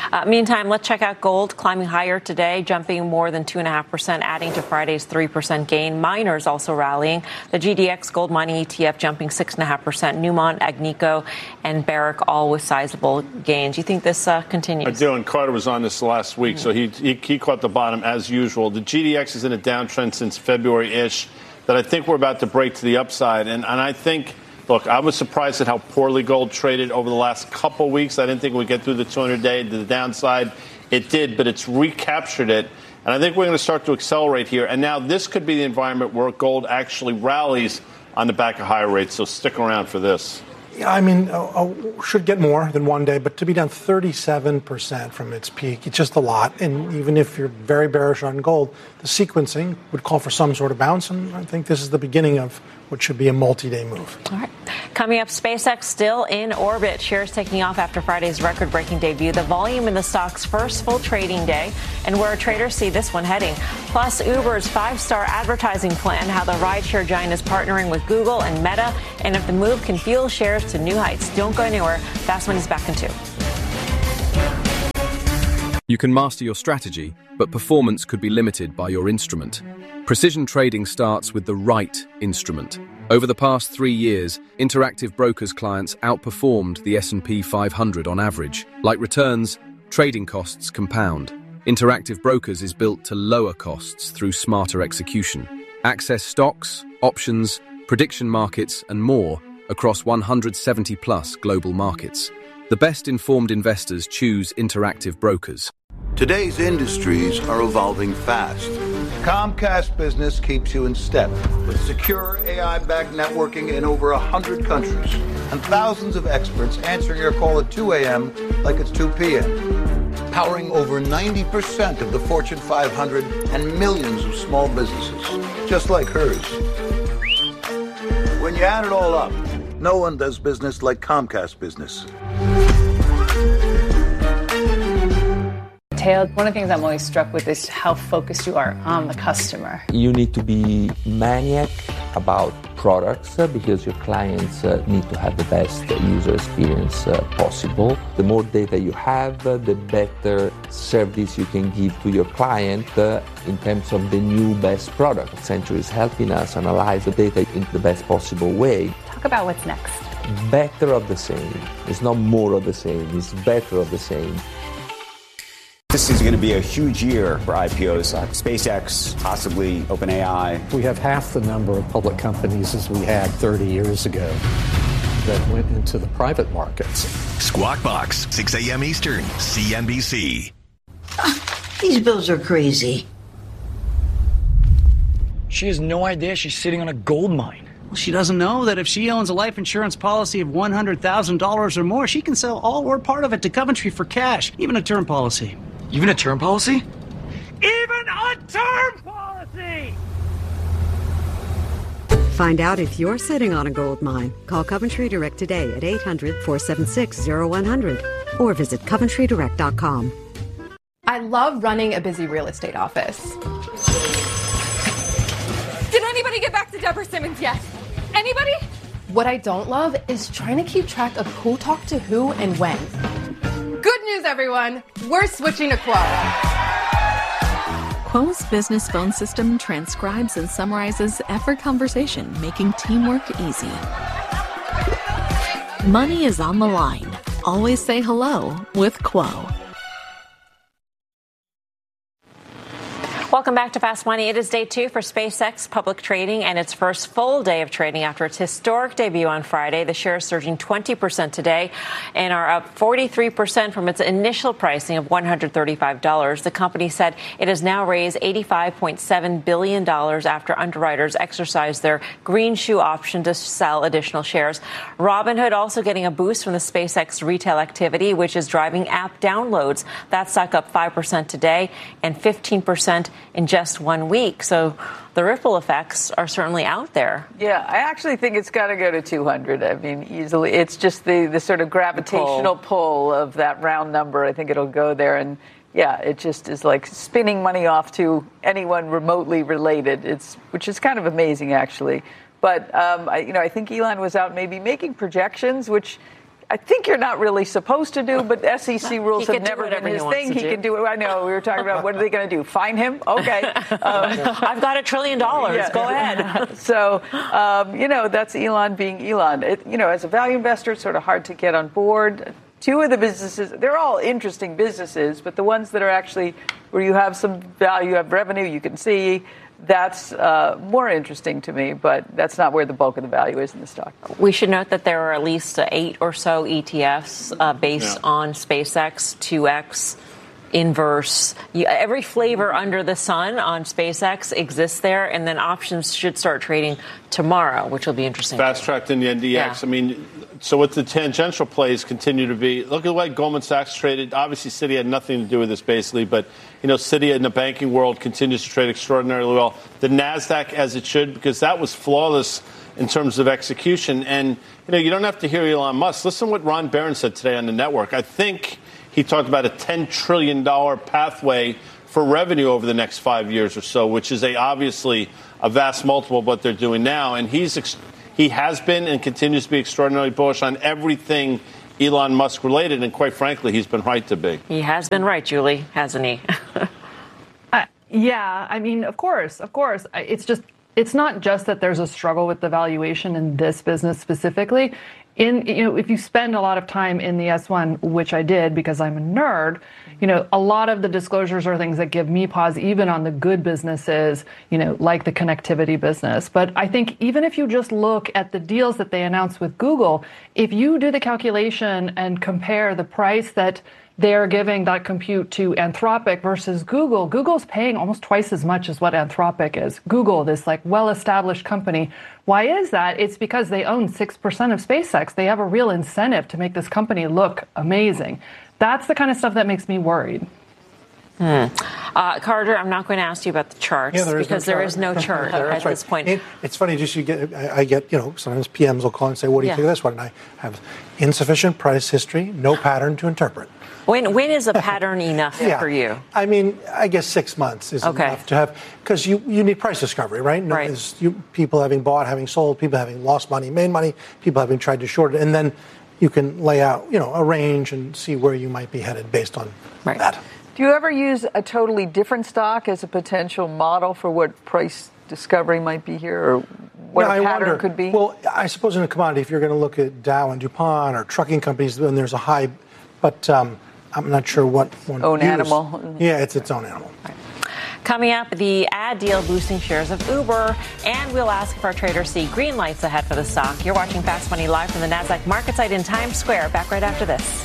Uh, meantime, let's check out gold climbing higher today, jumping more than two point five percent, adding to Friday's three percent gain. Miners also rallying. The G D X gold mining E T F jumping six point five percent. Newmont, Agnico, and Barrick all with sizable gains. You think this uh, continues? I do, and Carter was on this last week, mm-hmm. so he, he he caught the bottom as usual. The G D X is in a downtrend since February-ish that I think we're about to break to the upside. And, and I think, look, I was surprised at how poorly gold traded over the last couple weeks. I didn't think we'd get through the two hundred day to the downside. It did, but it's recaptured it. And I think we're going to start to accelerate here. And now this could be the environment where gold actually rallies on the back of higher rates. So stick around for this. Yeah, I mean, uh, uh, should get more than one day, but to be down thirty-seven percent from its peak, it's just a lot. And even if you're very bearish on gold, the sequencing would call for some sort of bounce. And I think this is the beginning of what should be a multi-day move. All right. Coming up, SpaceX still in orbit. Shares taking off after Friday's record-breaking debut. The volume in the stock's first full trading day and where traders see this one heading. Plus, Uber's five-star advertising plan, how the rideshare giant is partnering with Google and Meta, and if the move can fuel shares to new heights. Don't go anywhere. Fast Money's back in two. You can master your strategy, but performance could be limited by your instrument. Precision trading starts with the right instrument. Over the past three years, Interactive Brokers clients outperformed the S and P five hundred on average. Like returns, trading costs compound. Interactive Brokers is built to lower costs through smarter execution. Access stocks, options, prediction markets, and more across one hundred seventy plus global markets. The best informed investors choose Interactive Brokers. Today's industries are evolving fast. Comcast Business keeps you in step with secure A I-backed networking in over one hundred countries and thousands of experts answering your call at two a.m. like it's two p.m. Powering over ninety percent of the Fortune five hundred and millions of small businesses, just like hers. When you add it all up, no one does business like Comcast Business. Teo, one of the things I'm always struck with is how focused you are on the customer. You need to be maniac about products uh, because your clients uh, need to have the best user experience uh, possible. The more data you have, uh, the better service you can give to your client uh, in terms of the new best product. Accenture is helping us analyze the data in the best possible way. Talk about what's next. Better of the same. It's not more of the same, it's better of the same. This is going to be a huge year for I P Os. Uh, SpaceX, possibly OpenAI. We have half the number of public companies as we had thirty years ago that went into the private markets. Squawk Box, six a.m. Eastern, C N B C. Uh, these bills are crazy. She has no idea she's sitting on a gold mine. Well, she doesn't know that if she owns a life insurance policy of one hundred thousand dollars or more, she can sell all or part of it to Coventry for cash, even a term policy. Even a term policy? Even a term policy! Find out if you're sitting on a gold mine. Call Coventry Direct today at eight hundred, four seven six, zero one hundred or visit coventry direct dot com. I love running a busy real estate office. Did anybody get back to Deborah Simmons yet? Anybody? What I don't love is trying to keep track of who talked to who and when. Good news, everyone. We're switching to Quo. Quo's business phone system transcribes and summarizes every conversation, making teamwork easy. Money is on the line. Always say hello with Quo. Welcome back to Fast Money. It is day two for SpaceX public trading and its first full day of trading after its historic debut on Friday. The shares surging twenty percent today and are up forty-three percent from its initial pricing of one hundred thirty-five dollars. The company said it has now raised eighty-five point seven billion dollars after underwriters exercised their green shoe option to sell additional shares. Robinhood also getting a boost from the SpaceX retail activity, which is driving app downloads. That stock up five percent today and fifteen percent in just one week. So the ripple effects are certainly out there. Yeah, I actually think it's got to go to two hundred. I mean, easily. It's just the, the sort of gravitational pull. pull of that round number. I think it'll go there. And yeah, it just is like spinning money off to anyone remotely related. It's which is kind of amazing, actually. But, um, I, you know, I think Elon was out maybe making projections, which I think you're not really supposed to do, but S E C rules have never been his thing. He do. can do it. I know. We were talking about what are they going to do? Fine him? Okay. Um, I've got a trillion dollars. Yeah. Go ahead. So, um, you know, that's Elon being Elon. It, you know, as a value investor, it's sort of hard to get on board. Two of the businesses, they're all interesting businesses, but the ones that are actually where you have some value, you have revenue, you can see, that's uh, more interesting to me, but that's not where the bulk of the value is in the stock. We should note that there are at least uh, eight or so E T Fs uh, based yeah. on SpaceX, two X, Inverse. You, every flavor under the sun on SpaceX exists there, and then options should start trading tomorrow, which will be interesting. Fast-tracked in the N D X. Yeah. I mean, so what the tangential plays continue to be, look at the way Goldman Sachs traded. Obviously, Citi had nothing to do with this, basically, but, you know, Citi in the banking world continues to trade extraordinarily well. The NASDAQ, as it should, because that was flawless in terms of execution. And, you know, you don't have to hear Elon Musk. Listen to what Ron Barron said today on the network. I think he talked about a ten trillion dollars pathway for revenue over the next five years or so, which is a obviously a vast multiple of what they're doing now. And he's ex- he has been and continues to be extraordinarily bullish on everything Elon Musk related. And quite frankly, he's been right to be. He has been right, Julie, hasn't he? uh, yeah, I mean, of course, of course. It's just it's not just that there's a struggle with the valuation in this business specifically. In, you know, if you spend a lot of time in the S one, which I did because I'm a nerd, you know, a lot of the disclosures are things that give me pause, even on the good businesses, you know, like the connectivity business. But I think even if you just look at the deals that they announced with Google, if you do the calculation and compare the price that they're giving that compute to Anthropic versus Google, Google's paying almost twice as much as what Anthropic is. Google, this like well-established company. Why is that? It's because they own six percent of SpaceX. They have a real incentive to make this company look amazing. That's the kind of stuff that makes me worried. Hmm. Uh, Carter, I'm not going to ask you about the charts yeah, there because no there chart. is no chart at right. this point. It, it's funny, just you get, I, I get, you know, sometimes P Ms will call and say, what do you yeah. think of this one? And I have insufficient price history, no pattern to interpret. When when is a pattern enough yeah. for you? I mean, I guess six months is okay. enough to have, because you, you need price discovery, right? No, right. You, people having bought, having sold, people having lost money, made money, people having tried to short it, and then you can lay out, you know, a range and see where you might be headed based on right. that. Do you ever use a totally different stock as a potential model for what price discovery might be here, or what no, a pattern I wonder, could be? Well, I suppose in a commodity, if you're going to look at Dow and DuPont or trucking companies, then there's a high, but um, I'm not sure what one. Own use. animal. Yeah, it's its own animal. Right. Coming up, the ad deal boosting shares of Uber, and we'll ask if our traders see green lights ahead for the stock. You're watching Fast Money live from the NASDAQ market site in Times Square. Back right after this.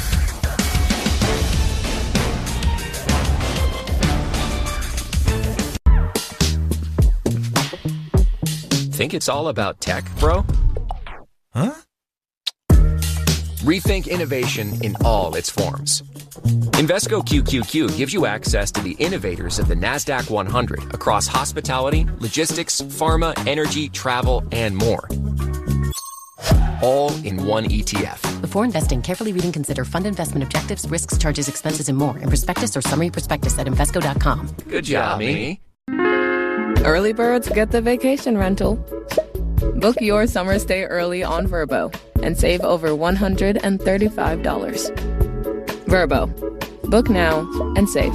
Think it's all about tech, bro? Huh? Rethink innovation in all its forms. Invesco Q Q Q gives you access to the innovators of the NASDAQ one hundred across hospitality, logistics, pharma, energy, travel, and more. All in one E T F. Before investing, carefully read and consider fund investment objectives, risks, charges, expenses, and more in prospectus or summary prospectus at Invesco dot com. Good job, Amy. Early birds get the vacation rental. Book your summer stay early on Vrbo and save over one hundred thirty-five dollars. Vrbo. Book now and save.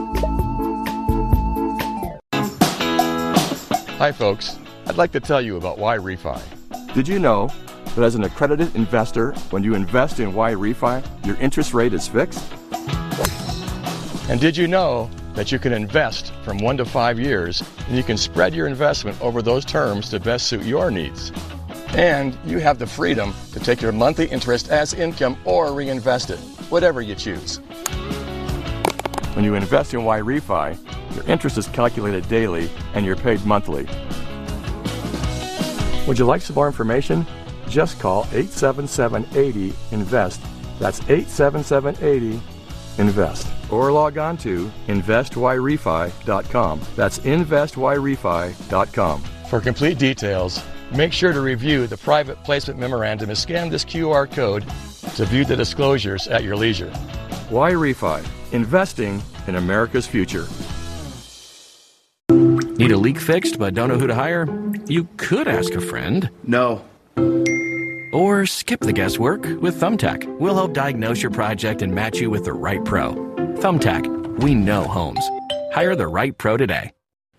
Hi, folks. I'd like to tell you about Y-Refi. Did you know that as an accredited investor, when you invest in Y-Refi, your interest rate is fixed? And did you know that you can invest from one to five years, and you can spread your investment over those terms to best suit your needs? And you have the freedom to take your monthly interest as income or reinvest it, whatever you choose. When you invest in Y-Refi, your interest is calculated daily and you're paid monthly. Would you like some more information? Just call eight seven seven, eight zero, INVEST. That's eight seven seven, eight zero, INVEST. Or log on to invest y refi dot com. That's invest y refi dot com. For complete details, make sure to review the private placement memorandum and scan this Q R code to view the disclosures at your leisure. Y-Refi, investing in America's future. Need a leak fixed but don't know who to hire? You could ask a friend. No. Or skip the guesswork with Thumbtack. We'll help diagnose your project and match you with the right pro. Thumbtack, we know homes. Hire the right pro today.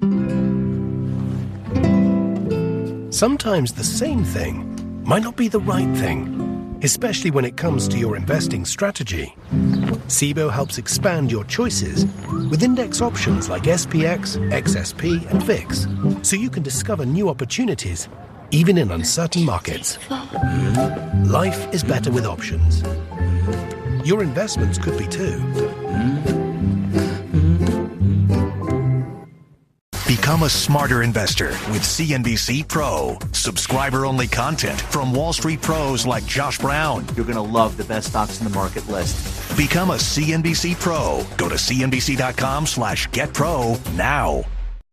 Sometimes the same thing might not be the right thing, especially when it comes to your investing strategy. S I B O helps expand your choices with index options like S P X, X S P, and V I X, so you can discover new opportunities even in uncertain markets. Life is better with options. Your investments could be too. Become a smarter investor with C N B C Pro. Subscriber-only content from Wall Street pros like Josh Brown. You're going to love the best stocks in the market list. Become a C N B C Pro. Go to cnbc.com slash get pro now.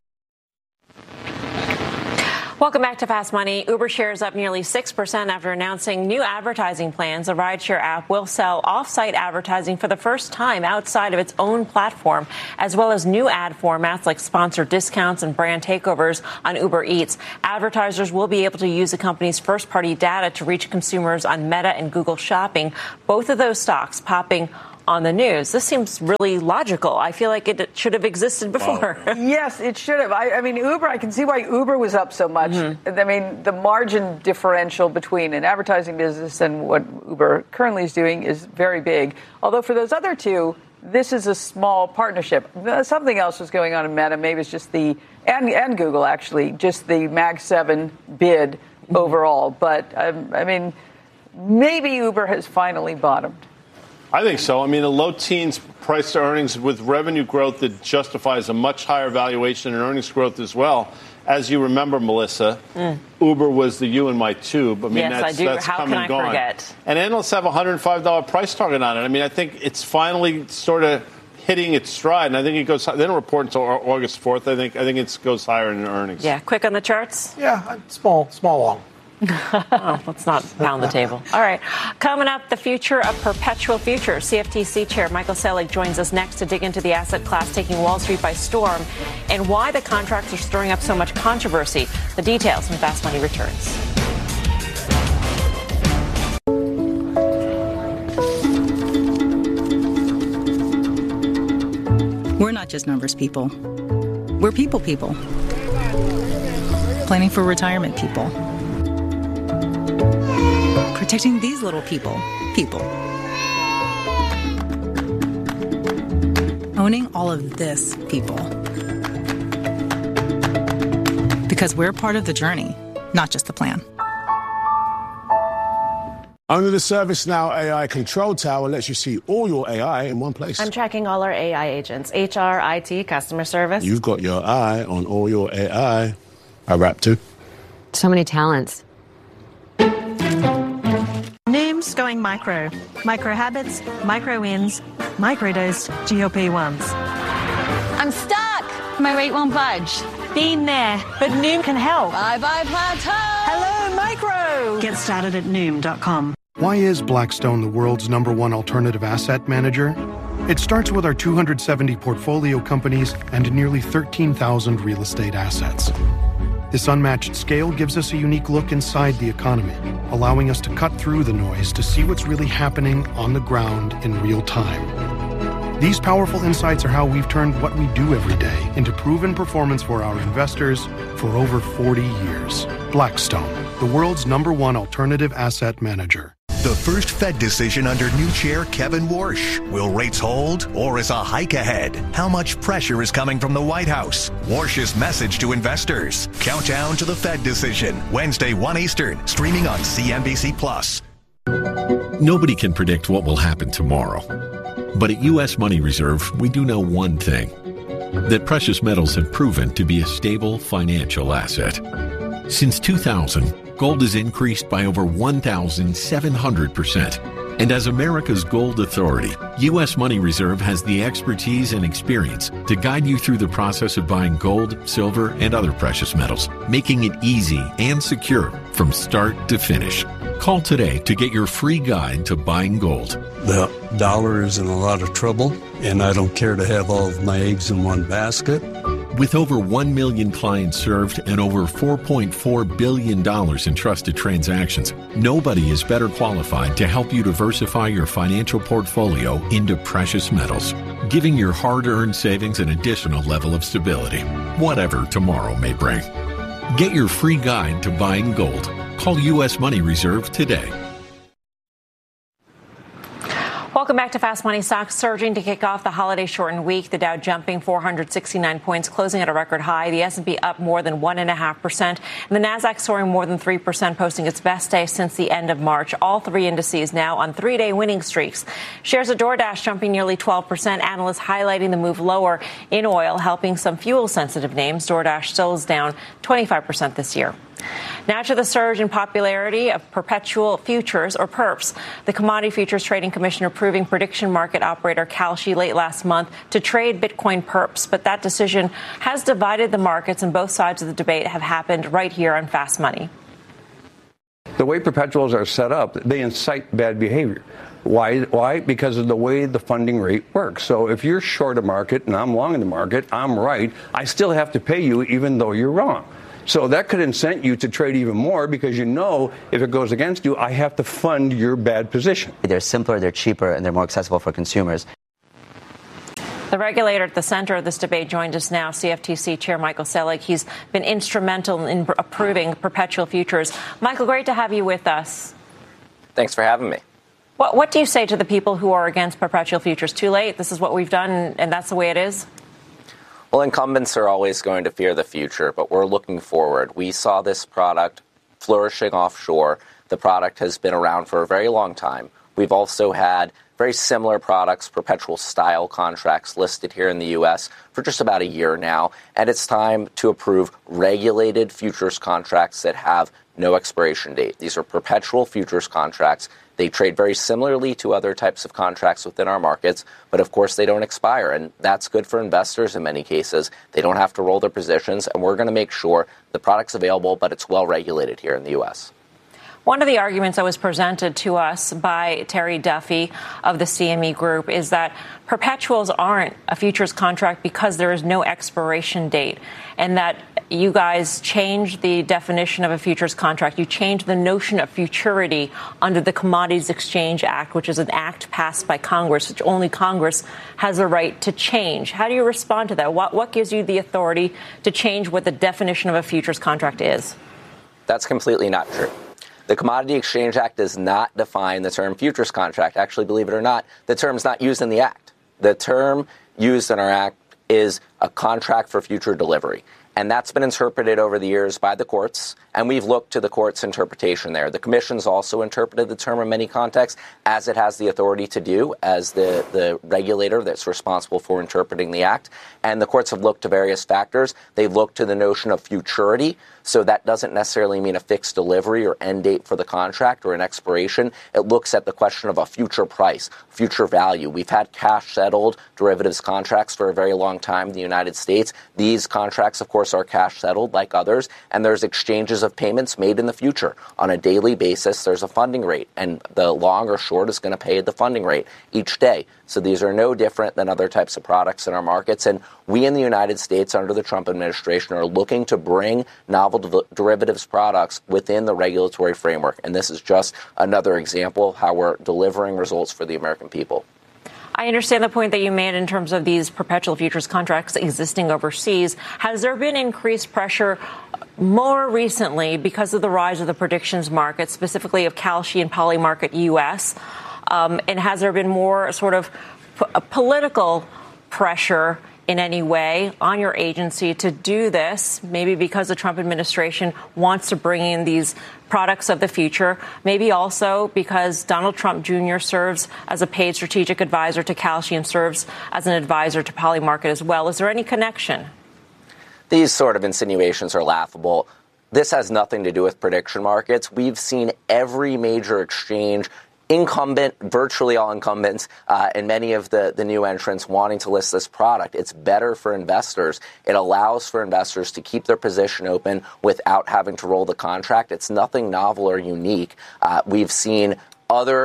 Welcome back to Fast Money. Uber shares up nearly six percent after announcing new advertising plans. The rideshare app will sell off-site advertising for the first time outside of its own platform, as well as new ad formats like sponsored discounts and brand takeovers on Uber Eats. Advertisers will be able to use the company's first-party data to reach consumers on Meta and Google Shopping, both of those stocks popping on the news. This seems really logical. I feel like it should have existed before. Wow. Yes, it should have. I, I mean, Uber, I can see why Uber was up so much. Mm-hmm. I mean, the margin differential between an advertising business and what Uber currently is doing is very big. Although for those other two, this is a small partnership. Something else was going on in Meta. Maybe it's just the, and, and Google actually, just the Mag seven bid mm-hmm. overall. But, um, I mean, maybe Uber has finally bottomed. I think so. I mean, a low teens price to earnings with revenue growth that justifies a much higher valuation and earnings growth as well. As you remember, Melissa, mm. Uber was the you in my tube. I mean, yes, that's, I do. that's How come can and I gone. forget? And analysts have a one hundred five dollars price target on it. I mean, I think it's finally sort of hitting its stride, and I think it goes. They don't report until August fourth. I think. I think it goes higher in earnings. Yeah, quick on the charts. Yeah, small, small, long. Oh, let's not pound the table. All right. Coming up, the future of perpetual futures. C F T C Chair Michael Selig joins us next to dig into the asset class taking Wall Street by storm and why the contracts are stirring up so much controversy. The details when Fast Money returns. We're not just numbers people. We're people people. Planning for retirement people. Protecting these little people, people. Owning all of this, people. Because we're part of the journey, not just the plan. Only the ServiceNow A I Control Tower lets you see all your A I in one place. I'm tracking all our A I agents, H R, I T, customer service. You've got your eye on all your A I. I rap too. So many talents. Noom's going micro. Micro habits, micro wins, microdose G L P ones. I'm stuck. My weight won't budge. Been there, but Noom can help. Bye bye plateau. Hello, micro. Get started at noom dot com. Why is Blackstone the world's number one alternative asset manager? It starts with our two hundred seventy portfolio companies and nearly thirteen thousand real estate assets. This unmatched scale gives us a unique look inside the economy, allowing us to cut through the noise to see what's really happening on the ground in real time. These powerful insights are how we've turned what we do every day into proven performance for our investors for over forty years. Blackstone, the world's number one alternative asset manager. The first Fed decision under new chair Kevin Warsh. Will rates hold or is a hike ahead? How much pressure is coming from the White House? Warsh's message to investors. Countdown to the Fed decision. Wednesday, one Eastern. Streaming on C N B C Plus. Nobody can predict what will happen tomorrow. But at U S Money Reserve, we do know one thing. That precious metals have proven to be a stable financial asset. Since two thousand, gold has increased by over one thousand seven hundred percent. And as America's gold authority, U S Money Reserve has the expertise and experience to guide you through the process of buying gold, silver, and other precious metals, making it easy and secure from start to finish. Call today to get your free guide to buying gold. The dollar is in a lot of trouble, and I don't care to have all of my eggs in one basket. With over one million clients served and over four point four billion dollars in trusted transactions, nobody is better qualified to help you diversify your financial portfolio into precious metals, giving your hard-earned savings an additional level of stability, whatever tomorrow may bring. Get your free guide to buying gold. Call U S Money Reserve today. Welcome back to Fast Money. Stocks surging to kick off the holiday-shortened week. The Dow jumping four hundred sixty-nine points, closing at a record high. The S and P up more than one point five percent. And the Nasdaq soaring more than three percent, posting its best day since the end of March. All three indices now on three-day winning streaks. Shares of DoorDash jumping nearly twelve percent. Analysts highlighting the move lower in oil, helping some fuel-sensitive names. DoorDash still is down twenty-five percent this year. Now to the surge in popularity of perpetual futures, or perps. The Commodity Futures Trading Commission approving prediction market operator Kalshi late last month to trade Bitcoin perps. But that decision has divided the markets, and both sides of the debate have happened right here on Fast Money. The way perpetuals are set up, they incite bad behavior. Why? Why? Because of the way the funding rate works. So if you're short a market and I'm long in the market, I'm right, I still have to pay you even though you're wrong. So that could incent you to trade even more because you know if it goes against you, I have to fund your bad position. They're simpler, they're cheaper, and they're more accessible for consumers. The regulator at the center of this debate joined us now, C F T C Chair Michael Selig. He's been instrumental in approving perpetual futures. Michael, great to have you with us. Thanks for having me. What, what do you say to the people who are against perpetual futures? Too late? This is what we've done, and that's the way it is? Well, incumbents are always going to fear the future, but we're looking forward. We saw this product flourishing offshore. The product has been around for a very long time. We've also had very similar products, perpetual style contracts listed here in the U S for just about a year now. And it's time to approve regulated futures contracts that have no expiration date. These are perpetual futures contracts. They trade very similarly to other types of contracts within our markets, but of course they don't expire, and that's good for investors in many cases. They don't have to roll their positions, and we're going to make sure the product's available, but it's well regulated here in the U S. One of the arguments that was presented to us by Terry Duffy of the C M E Group is that perpetuals aren't a futures contract because there is no expiration date, and that you guys changed the definition of a futures contract. You changed the notion of futurity under the Commodities Exchange Act, which is an act passed by Congress, which only Congress has a right to change. How do you respond to that? What, what gives you the authority to change what the definition of a futures contract is? That's completely not true. The Commodity Exchange Act does not define the term futures contract. Actually, believe it or not, the term is not used in the Act. The term used in our Act is a contract for future delivery. And that's been interpreted over the years by the courts, and we've looked to the court's interpretation there. The Commission's also interpreted the term in many contexts, as it has the authority to do as the, the regulator that's responsible for interpreting the Act. And the courts have looked to various factors. They've looked to the notion of futurity, so that doesn't necessarily mean a fixed delivery or end date for the contract or an expiration. It looks at the question of a future price, future value. We've had cash-settled derivatives contracts for a very long time in the United States. These contracts, of course, are cash settled like others, and there's exchanges of payments made in the future. On a daily basis, there's a funding rate, and the long or short is going to pay the funding rate each day. So these are no different than other types of products in our markets, and we in the United States under the Trump administration are looking to bring novel de- derivatives products within the regulatory framework, and this is just another example of how we're delivering results for the American people. I understand the point that you made in terms of these perpetual futures contracts existing overseas. Has there been increased pressure more recently because of the rise of the predictions market, specifically of Kalshi and Polymarket U S? Um, and has there been more sort of p- political pressure in any way on your agency to do this, maybe because the Trump administration wants to bring in these products of the future, maybe also because Donald Trump Junior serves as a paid strategic advisor to Kalshi and serves as an advisor to Polymarket as well? Is there any connection? These sort of insinuations are laughable. This has nothing to do with prediction markets. We've seen every major exchange, incumbent, virtually all incumbents, uh, and many of the, the new entrants wanting to list this product. It's better for investors. It allows for investors to keep their position open without having to roll the contract. It's nothing novel or unique. Uh, we've seen other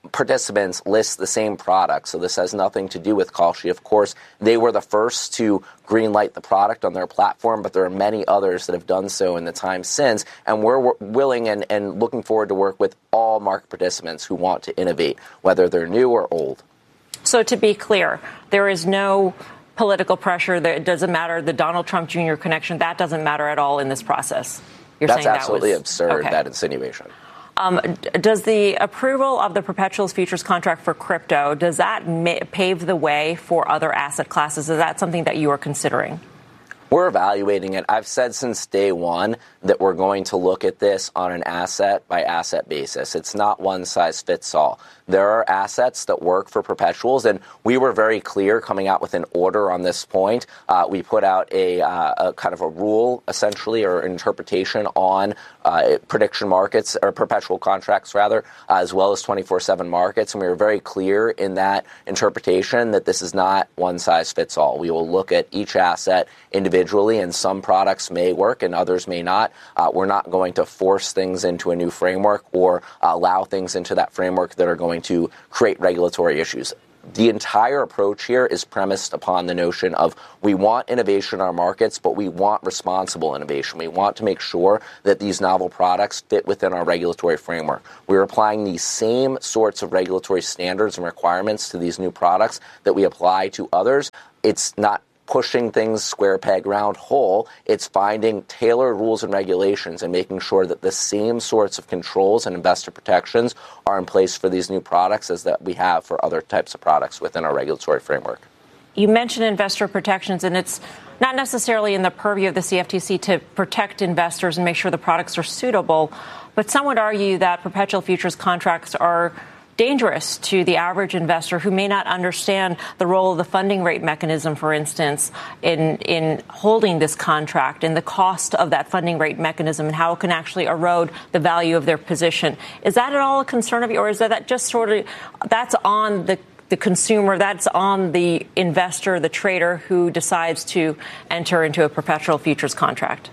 participants list the same product, so this has nothing to do with Kalshi. Of course, they were the first to greenlight the product on their platform, but there are many others that have done so in the time since, and we're willing and, and looking forward to work with all market participants who want to innovate, whether they're new or old. So to be clear, there is no political pressure. That it doesn't matter. The Donald Trump Junior connection, that doesn't matter at all in this process. You're That's saying absolutely that was, absurd, okay. that insinuation. Um, does the approval of the perpetuals futures contract for crypto, does that ma- pave the way for other asset classes? Is that something that you are considering? We're evaluating it. I've said since day one that we're going to look at this on an asset by asset basis. It's not one size fits all. There are assets that work for perpetuals, and we were very clear coming out with an order on this point. Uh, we put out a, uh, a kind of a rule, essentially, or interpretation on uh, prediction markets, or perpetual contracts, rather, uh, as well as twenty-four seven markets. And we were very clear in that interpretation that this is not one size fits all. We will look at each asset individually, and some products may work and others may not. Uh, we're not going to force things into a new framework or uh, allow things into that framework that are going to create regulatory issues. The entire approach here is premised upon the notion of we want innovation in our markets, but we want responsible innovation. We want to make sure that these novel products fit within our regulatory framework. We're applying the same sorts of regulatory standards and requirements to these new products that we apply to others. It's not pushing things square peg round hole. It's finding tailored rules and regulations and making sure that the same sorts of controls and investor protections are in place for these new products as that we have for other types of products within our regulatory framework. You mentioned investor protections, and it's not necessarily in the purview of the C F T C to protect investors and make sure the products are suitable, but some would argue that perpetual futures contracts are dangerous to the average investor who may not understand the role of the funding rate mechanism, for instance, in in holding this contract and the cost of that funding rate mechanism and how it can actually erode the value of their position. Is that at all a concern of you, or is that, that just sort of that's on the the consumer, that's on the investor, the trader who decides to enter into a perpetual futures contract?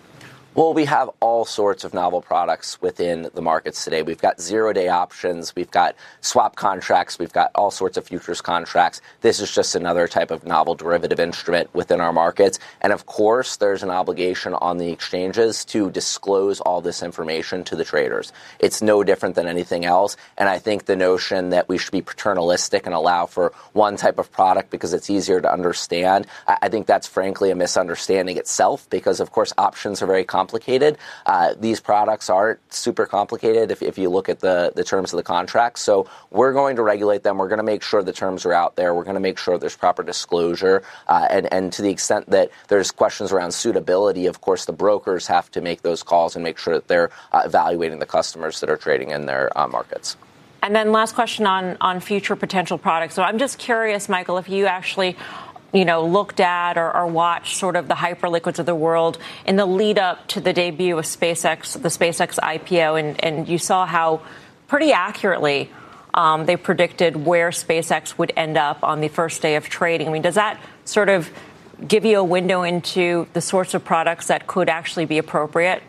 Well, we have all sorts of novel products within the markets today. We've got zero-day options. We've got swap contracts. We've got all sorts of futures contracts. This is just another type of novel derivative instrument within our markets. And, of course, there's an obligation on the exchanges to disclose all this information to the traders. It's no different than anything else. And I think the notion that we should be paternalistic and allow for one type of product because it's easier to understand, I think that's, frankly, a misunderstanding itself because, of course, options are very complicated. complicated. Uh, these products aren't super complicated if, if you look at the, the terms of the contract. So we're going to regulate them. We're going to make sure the terms are out there. We're going to make sure there's proper disclosure. Uh, and, and to the extent that there's questions around suitability, of course, the brokers have to make those calls and make sure that they're uh, evaluating the customers that are trading in their uh, markets. And then last question on, on future potential products. So I'm just curious, Michael, if you actually you know, looked at or, or watched sort of the hyperliquids of the world in the lead up to the debut of SpaceX, the SpaceX I P O, and, and you saw how pretty accurately um, they predicted where SpaceX would end up on the first day of trading. I mean, does that sort of give you a window into the sorts of products that could actually be appropriate?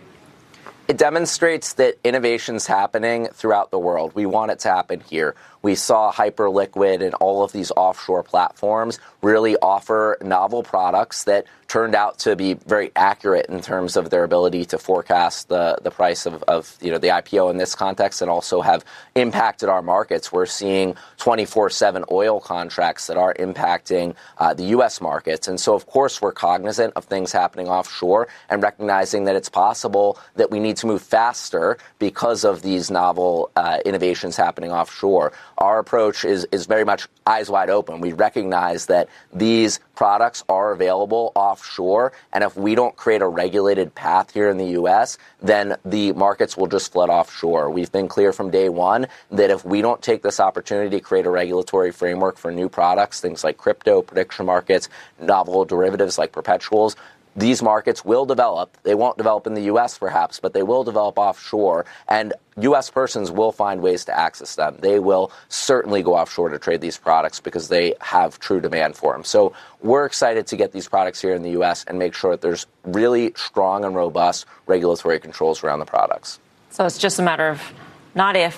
It demonstrates that innovation's happening throughout the world. We want it to happen here. We saw Hyperliquid and all of these offshore platforms really offer novel products that turned out to be very accurate in terms of their ability to forecast the, the price of, of you know the I P O in this context and also have impacted our markets. We're seeing twenty-four seven oil contracts that are impacting uh, the U S markets. And so, of course, we're cognizant of things happening offshore and recognizing that it's possible that we need to move faster because of these novel uh, innovations happening offshore. Our approach is, is very much eyes wide open. We recognize that these products are available offshore, and if we don't create a regulated path here in the U S, then the markets will just flood offshore. We've been clear from day one that if we don't take this opportunity to create a regulatory framework for new products, things like crypto, prediction markets, novel derivatives like perpetuals, these markets will develop. They won't develop in the U S perhaps, but they will develop offshore, and U S persons will find ways to access them. They will certainly go offshore to trade these products because they have true demand for them. So we're excited to get these products here in the U S and make sure that there's really strong and robust regulatory controls around the products. So it's just a matter of not if, but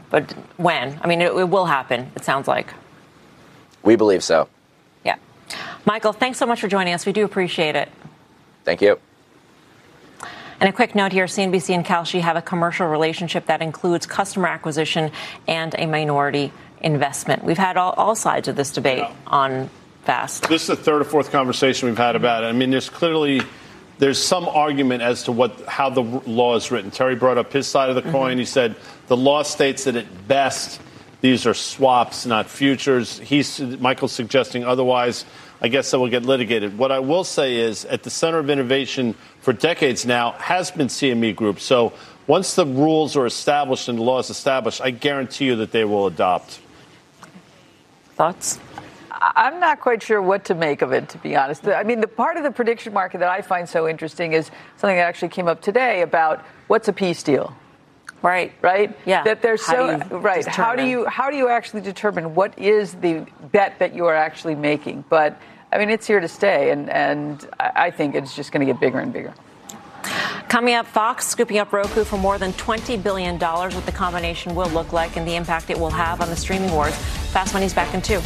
But when? I mean, it, it will happen, it sounds like. We believe so. Yeah. Michael, thanks so much for joining us. We do appreciate it. Thank you. And a quick note here, C N B C and Kalshi have a commercial relationship that includes customer acquisition and a minority investment. We've had all, all sides of this debate yeah. on Fast. This is the third or fourth conversation we've had about it. I mean, there's clearly there's some argument as to what how the law is written. Terry brought up his side of the coin. Mm-hmm. He said the law states that at best these are swaps, not futures. He's Michael's suggesting otherwise. I guess that will get litigated. What I will say is at the center of innovation for decades now has been C M E Group. So once the rules are established and the law is established, I guarantee you that they will adopt. Thoughts? I'm not quite sure what to make of it, to be honest. I mean, the part of the prediction market that I find so interesting is something that actually came up today about what's a peace deal. Right. Right? Yeah. That they're so right. Determine? How do you how do you actually determine what is the bet that you are actually making? But I mean, it's here to stay, and and I think it's just going to get bigger and bigger. Coming up, Fox scooping up Roku for more than twenty billion dollars, what the combination will look like and the impact it will have on the streaming wars. Fast Money's back in two.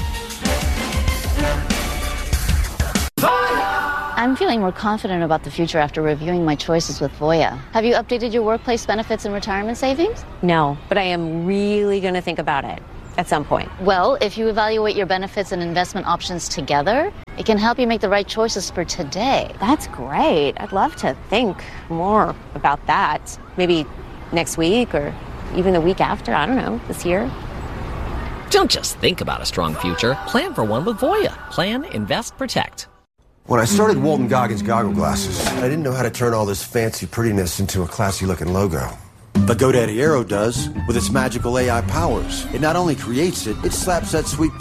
I'm feeling more confident about the future after reviewing my choices with Voya. Have you updated your workplace benefits and retirement savings? No, but I am really going to think about it at some point. Well, if you evaluate your benefits and investment options together, it can help you make the right choices for today. That's great. I'd love to think more about that. Maybe next week or even the week after. I don't know, this year. Don't just think about a strong future. Plan for one with Voya. Plan, invest, protect. When I started Walton Goggins Goggle Glasses, I didn't know how to turn all this fancy prettiness into a classy-looking logo. But GoDaddy Aero does, with its magical A I powers. It not only creates it, it slaps that sweet